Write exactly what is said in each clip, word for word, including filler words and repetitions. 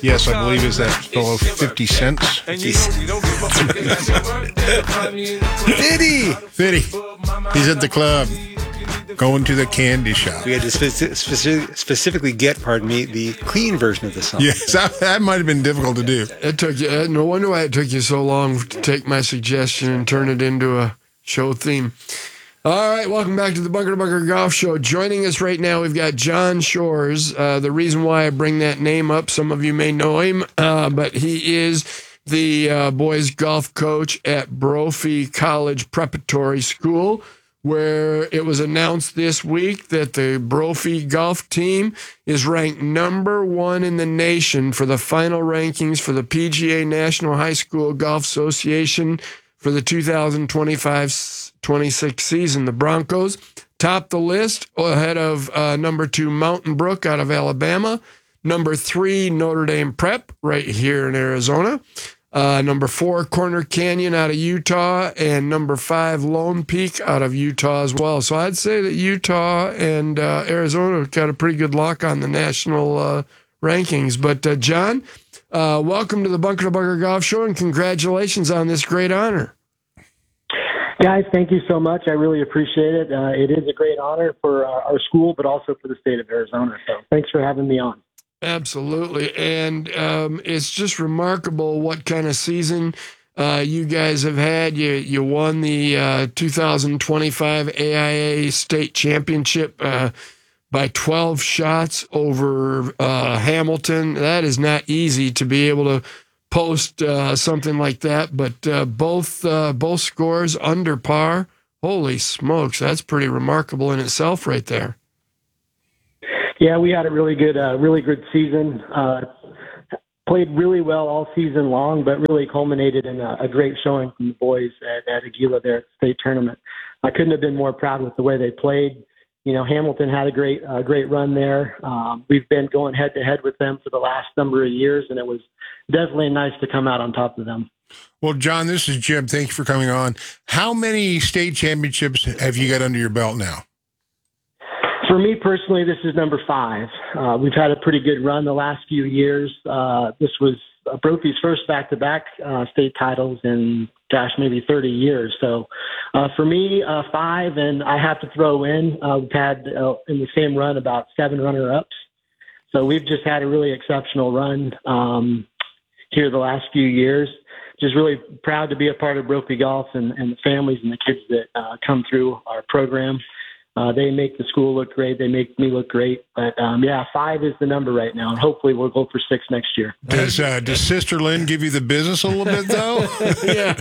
Yes, I believe is that fellow fifty cents. Fitty! Fitty! He's at the club, going to the candy shop. We had to speci- speci- specifically get, pardon me, the clean version of the song. Yes, that, that might have been difficult to do. It took you, uh, no wonder why it took you so long to take my suggestion and turn it into a show theme. All right, welcome back to the Bunker to Bunker Golf Show. Joining us right now, we've got John Shores. Uh, the reason why I bring that name up, some of you may know him, uh, but he is the uh, boys golf coach at Brophy College Preparatory School, where it was announced this week that the Brophy golf team is ranked number one in the nation for the final rankings for the P G A National High School Golf Association for the two thousand twenty-five twenty-six season. The Broncos topped the list ahead of uh, number two Mountain Brook out of Alabama, number three Notre Dame Prep right here in Arizona, uh, number four Corner Canyon out of Utah, and number five Lone Peak out of Utah as well. So I'd say that Utah and uh, Arizona got a pretty good lock on the national uh, rankings. But uh, John, uh, welcome to the Bunker to Bunker Golf Show, and congratulations on this great honor. Guys, thank you so much. I really appreciate it. Uh, it is a great honor for uh, our school, but also for the state of Arizona. So thanks for having me on. Absolutely. And um, it's just remarkable what kind of season uh, you guys have had. You you won the uh, two thousand twenty-five A I A State Championship uh, by twelve shots over uh, Hamilton. That is not easy to be able to post uh, something like that, but uh, both uh, both scores under par. Holy smokes, that's pretty remarkable in itself right there. Yeah, we had a really good, uh, really good season. Uh, played really well all season long, but really culminated in a, a great showing from the boys at, at Aguila there at the state tournament. I couldn't have been more proud with the way they played. You know, Hamilton had a great, uh, great run there. Um, we've been going head to head with them for the last number of years, and it was definitely nice to come out on top of them. Well, John, this is Jim. Thank you for coming on. How many state championships have you got under your belt now? For me personally, this is number five. Uh, we've had a pretty good run the last few years. Uh, this was uh, Brophy's first back-to-back uh, state titles in, gosh, maybe thirty years. So uh, for me, uh, five, and I have to throw in, uh, we've had uh, in the same run about seven runner-ups. So we've just had a really exceptional run um, here the last few years. Just really proud to be a part of Brophy Golf and, and the families and the kids that uh, come through our program. Uh, they make the school look great. They make me look great. But, um, yeah, five is the number right now. And hopefully we'll go for six next year. Does, uh, does Sister Lynn give you the business a little bit, though? Yeah.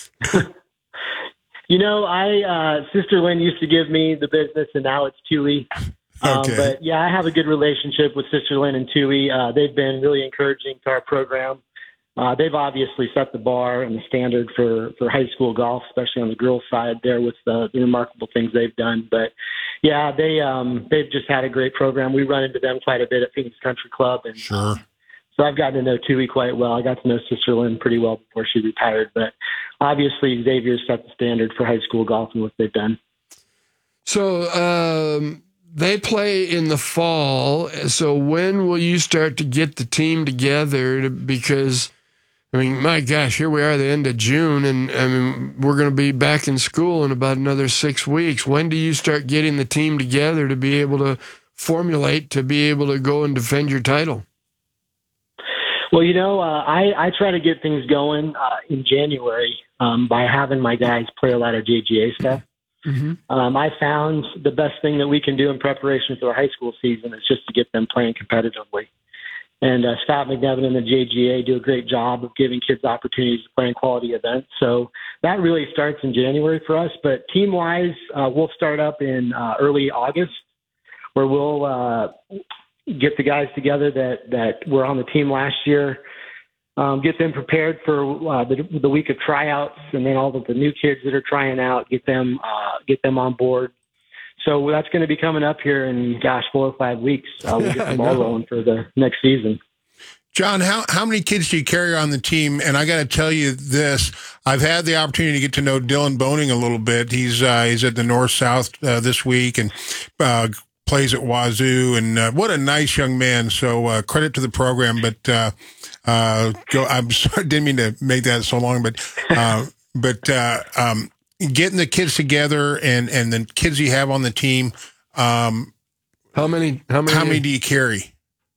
You know, I uh, Sister Lynn used to give me the business, and now it's Tui. Um, Okay. But, yeah, I have a good relationship with Sister Lynn and Tui. Uh, they've been really encouraging to our program. Uh, they've obviously set the bar and the standard for, for high school golf, especially on the girls' side there with the, the remarkable things they've done. But, yeah, they, um, they've just had a great program. We run into them quite a bit at Phoenix Country Club. And, Sure. Uh, so I've gotten to know Tui quite well. I got to know Sister Lynn pretty well before she retired. But, obviously, Xavier set the standard for high school golf and what they've done. So um, they play in the fall. So when will you start to get the team together? To, because – I mean, my gosh, here we are at the end of June, and I mean, we're going to be back in school in about another six weeks. When do you start getting the team together to be able to formulate, to be able to go and defend your title? Well, you know, uh, I, I try to get things going uh, in January um, by having my guys play a lot of J G A stuff. Mm-hmm. Um, I found the best thing that we can do in preparation for our high school season is just to get them playing competitively. And uh, Scott McNevin and the J G A do a great job of giving kids opportunities to play in quality events. So that really starts in January for us. But team-wise, uh, we'll start up in uh, early August, where we'll uh, get the guys together that, that were on the team last year, um, get them prepared for uh, the, the week of tryouts, and then all of the new kids that are trying out, get them uh, get them on board. So that's going to be coming up here in, gosh, four or five weeks. Uh, we'll get the ball rolling for the next season. John, how, how many kids do you carry on the team? And I got to tell you this, I've had the opportunity to get to know Dylan Boning a little bit. He's uh, he's at the North-South uh, this week and uh, plays at Wazoo, and uh, what a nice young man. So uh, credit to the program. But uh, uh, go. I'm sorry, didn't mean to make that so long, but uh, but uh, um, getting the kids together and and the kids you have on the team. Um, how many? How many? How many do you carry?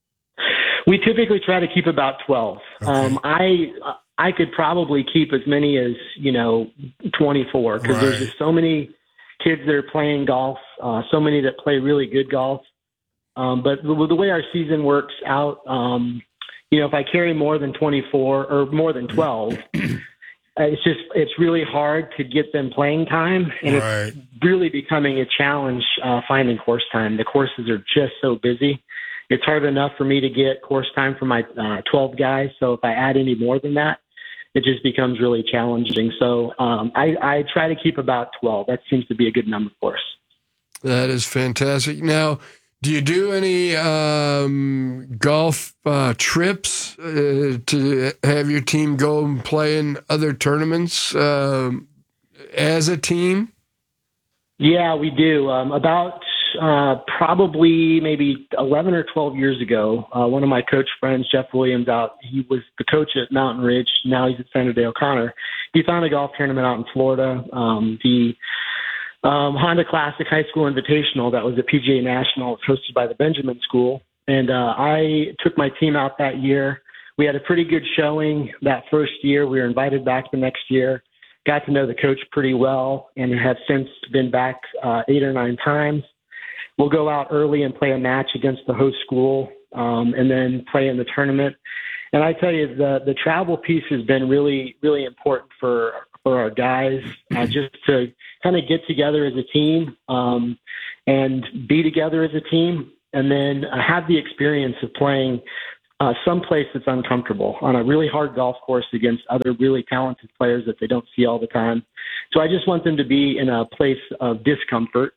We typically try to keep about twelve. Okay. Um, I I could probably keep as many as, you know, twenty-four, because right. there's just so many kids that are playing golf, uh, so many that play really good golf. Um, but the, the way our season works out, um, you know, if I carry more than twenty-four or more than twelve, it's just it's really hard to get them playing time, and right. it's really becoming a challenge uh, finding course time. The courses are just so busy. It's hard enough for me to get course time for my uh, twelve guys. So if I add any more than that, it just becomes really challenging. So um, I, I try to keep about twelve. That seems to be a good number for us. That is fantastic. Now, do you do any um, golf uh, trips uh, to have your team go and play in other tournaments uh, as a team? Yeah, we do. Um, about uh, probably maybe eleven or twelve years ago, uh, one of my coach friends, Jeff Williams, out, he was the coach at Mountain Ridge. Now he's at Santa Fe O'Connor. He found a golf tournament out in Florida, um, the um, Honda Classic High School Invitational that was at P G A National, hosted by the Benjamin School. And uh, I took my team out that year. We had a pretty good showing that first year. We were invited back the next year. Got to know the coach pretty well, and have since been back uh, eight or nine times. We'll go out early and play a match against the host school, um, and then play in the tournament. And I tell you, the the travel piece has been really, really important for for our guys, uh, just to kind of get together as a team um, and be together as a team, and then uh, have the experience of playing Uh, someplace that's uncomfortable on a really hard golf course against other really talented players that they don't see all the time. So I just want them to be in a place of discomfort.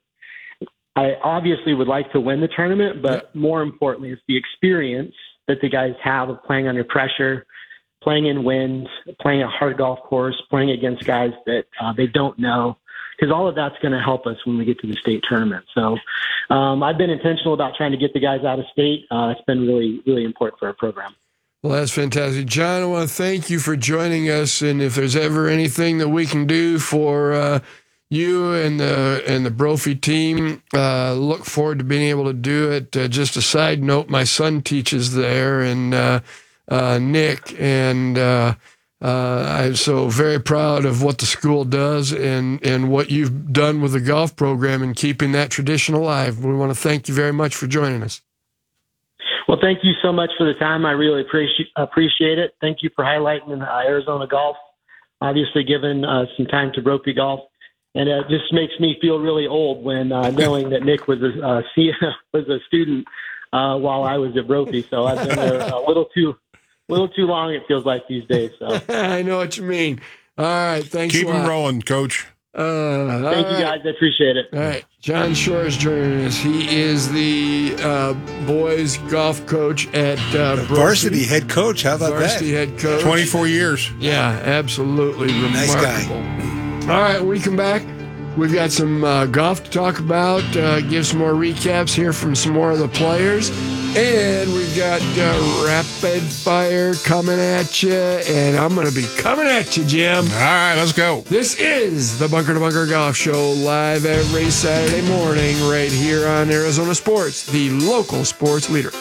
I obviously would like to win the tournament, but yeah. more importantly, it's the experience that the guys have of playing under pressure, playing in wind, playing a hard golf course, playing against guys that uh, they don't know, because all of that's going to help us when we get to the state tournament. So um, I've been intentional about trying to get the guys out of state. Uh, it's been really, really important for our program. Well, that's fantastic. John, I want to thank you for joining us. And if there's ever anything that we can do for uh, you and the and the Brophy team, uh, look forward to being able to do it. Uh, just a side note, my son teaches there, and uh, uh, Nick, and uh, Uh, I'm so very proud of what the school does and, and what you've done with the golf program and keeping that tradition alive. We want to thank you very much for joining us. Well, thank you so much for the time. I really appreciate appreciate it. Thank you for highlighting uh, Arizona golf, obviously giving uh, some time to Brophy golf. And it just makes me feel really old when uh, knowing that Nick was a, uh, was a student uh, while I was at Brophy. So I've been there a little too A little too long, it feels like these days. So I know what you mean. All right, thanks. Keep a lot. them rolling, Coach. Uh, Thank you, right. guys. I appreciate it. All right, John Shore is joining us. He is the uh, boys golf coach at uh, varsity head coach. How about varsity that? Varsity head coach. twenty-four years. Yeah, absolutely Nice remarkable. guy. All right, when we come back, we've got some uh, golf to talk about. Uh, give some more recaps, hear from some more of the players. And we've got uh, rapid fire coming at you, and I'm going to be coming at you, Jim. All right, let's go. This is the Bunker to Bunker Golf Show, live every Saturday morning right here on Arizona Sports, the local sports leader.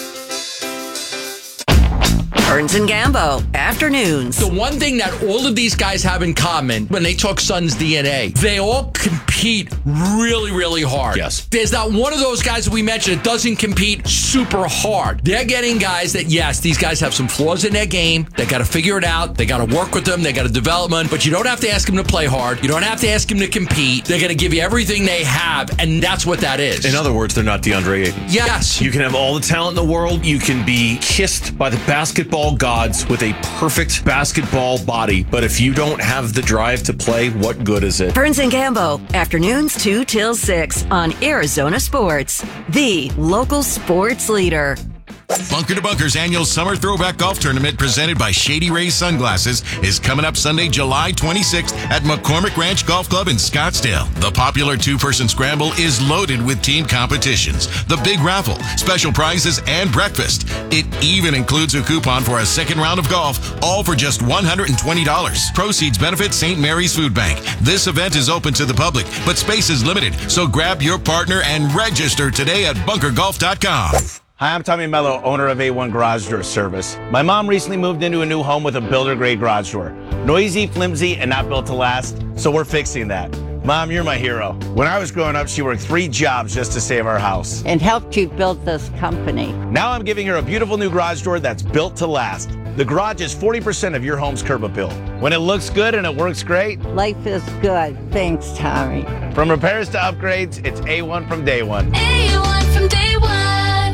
Burns and Gambo, afternoons. The one thing that all of these guys have in common when they talk Suns D N A, they all compete really, really hard. Yes. There's not one of those guys that we mentioned that doesn't compete super hard. They're getting guys that, yes, these guys have some flaws in their game. They got to figure it out. They got to work with them. They got to develop them. But you don't have to ask them to play hard. You don't have to ask them to compete. They're going to give you everything they have, and that's what that is. In other words, they're not DeAndre Ayton. Yes. You can have all the talent in the world. You can be kissed by the basketball gods with a perfect basketball body. But if you don't have the drive to play, what good is it? Burns and Gambo, afternoons two till six on Arizona Sports, the local sports leader. Bunker to Bunker's annual Summer Throwback Golf Tournament presented by Shady Rays Sunglasses is coming up Sunday, July twenty-sixth at McCormick Ranch Golf Club in Scottsdale. The popular two-person scramble is loaded with team competitions, the big raffle, special prizes, and breakfast. It even includes a coupon for a second round of golf, all for just one hundred twenty dollars. Proceeds benefit Saint Mary's Food Bank. This event is open to the public, but space is limited, so grab your partner and register today at bunker golf dot com. Hi, I'm Tommy Mello, owner of A one Garage Door Service. My mom recently moved into a new home with a builder-grade garage door. Noisy, flimsy, and not built to last, so we're fixing that. Mom, you're my hero. When I was growing up, she worked three jobs just to save our house. And helped you build this company. Now I'm giving her a beautiful new garage door that's built to last. The garage is forty percent of your home's curb appeal. When it looks good and it works great, life is good. Thanks, Tommy. From repairs to upgrades, it's A one from day one. A one from day one.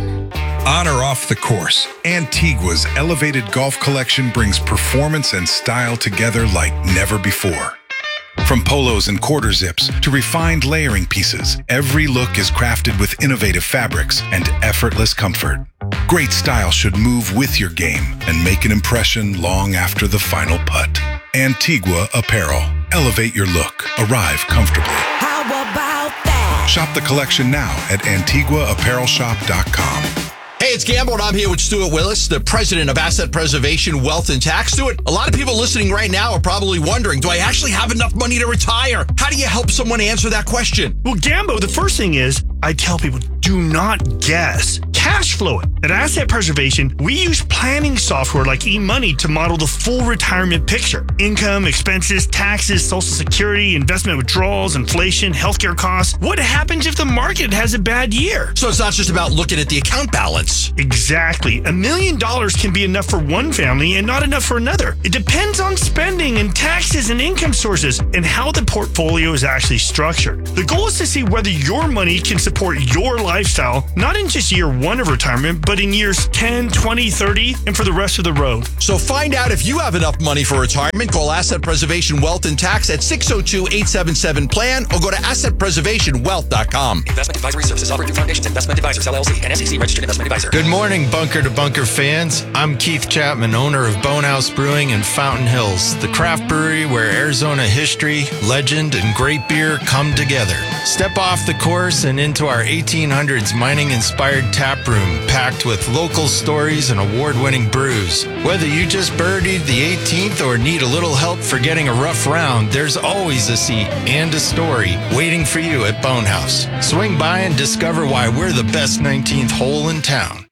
On or off the course, Antigua's elevated golf collection brings performance and style together like never before. From polos and quarter zips to refined layering pieces, every look is crafted with innovative fabrics and effortless comfort. Great style should move with your game and make an impression long after the final putt. Antigua Apparel. Elevate your look. Arrive comfortably. How about that? Shop the collection now at antigua apparel shop dot com. Hey, it's Gamble, and I'm here with Stuart Willis, the president of Asset Preservation Wealth and Tax. Stuart, a lot of people listening right now are probably wondering, do I actually have enough money to retire? How do you help someone answer that question? Well, Gambo, the first thing is, I tell people, do not guess. Cash flow it. At Asset Preservation, we use planning software like eMoney to model the full retirement picture. Income, expenses, taxes, Social Security, investment withdrawals, inflation, healthcare costs. What happens if the market has a bad year? So it's not just about looking at the account balance. Exactly. A million dollars can be enough for one family and not enough for another. It depends on spending and taxes and income sources and how the portfolio is actually structured. The goal is to see whether your money can support your lifestyle, not in just year one of retirement, but in years ten, twenty, thirty, and for the rest of the road. So find out if you have enough money for retirement. Call Asset Preservation Wealth and Tax at six oh two, eight seven seven, PLAN or go to asset preservation wealth dot com. Investment advisory services offered through Foundations Investment Advisors, L L C, and S E C registered investment advisor. Good morning, Bunker to Bunker fans. I'm Keith Chapman, owner of Bonehouse Brewing in Fountain Hills, the craft brewery where Arizona history, legend, and great beer come together. Step off the course and into our eighteen hundreds mining-inspired tap room, packed with local stories and award-winning brews. Whether you just birdied the eighteenth or need a little help for getting a rough round, there's always a seat and a story waiting for you at Bonehouse. Swing by and discover why we're the best nineteenth hole in town.